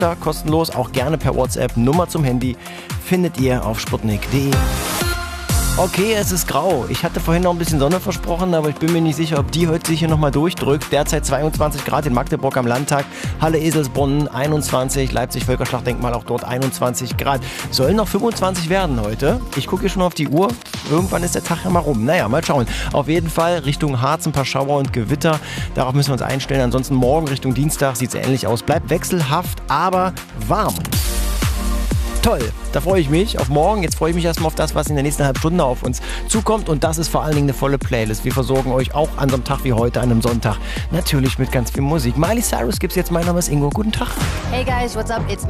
kostenlos, auch gerne per WhatsApp. Nummer zum Handy findet ihr auf sputnik.de. Okay, es ist grau. Ich hatte vorhin noch ein bisschen Sonne versprochen, aber ich bin mir nicht sicher, ob die heute sich hier nochmal durchdrückt. Derzeit 22 Grad in Magdeburg am Landtag, Halle Eselsbrunn 21, Leipzig Völkerschlachtdenkmal auch dort 21 Grad. Sollen noch 25 werden heute. Ich gucke hier schon auf die Uhr. Irgendwann ist der Tag ja mal rum. Naja, mal schauen. Auf jeden Fall Richtung Harz ein paar Schauer und Gewitter. Darauf müssen wir uns einstellen. Ansonsten morgen Richtung Dienstag sieht es ähnlich aus. Bleibt wechselhaft, aber warm. Toll, da freue ich mich auf morgen. Jetzt freue ich mich erstmal auf das, was in der nächsten halben Stunde auf uns zukommt. Und das ist vor allen Dingen eine volle Playlist. Wir versorgen euch auch an so einem Tag wie heute, an einem Sonntag, natürlich mit ganz viel Musik. Miley Cyrus gibt's jetzt. Mein Name ist Ingo. Guten Tag. Hey guys, what's up? It's